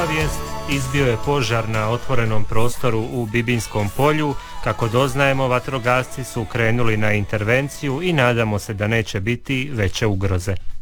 obavijest, izbio je požar na otvorenom prostoru u Bibinskom polju. Kako doznajemo, vatrogasci su krenuli na intervenciju i nadamo se da neće biti veće ugroze.